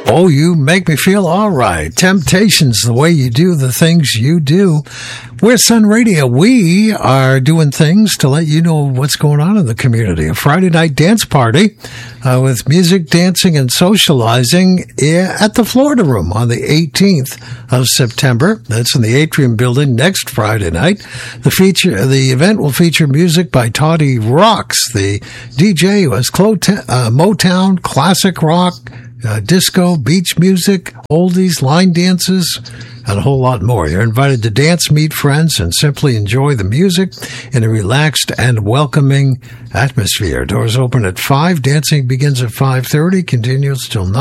Oh, you make me feel all right. Temptations, the way you do the things you do. We're Sun Radio. We are doing things to let you know what's going on in the community. A Friday night dance party with music, dancing, and socializing at the Florida Room on the 18th of September. That's in the Atrium Building next Friday night. The event will feature music by Toddy Rocks, the DJ who has Motown, classic rock, disco, beach music, oldies, line dances, and a whole lot more. You're invited to dance, meet friends, and simply enjoy the music in a relaxed and welcoming atmosphere. Doors open at 5. Dancing begins at 5:30, continues till 9.